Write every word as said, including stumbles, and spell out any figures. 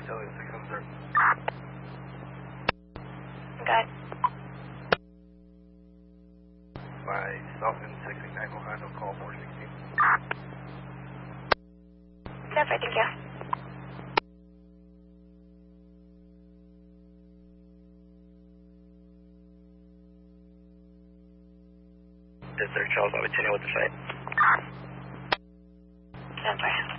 Charlie six seven zero. Okay. By Southend six eight nine Ohio, call four sixteen. Yes, I think, yeah. This is Charles, I'll be tuning with the site. Stand by.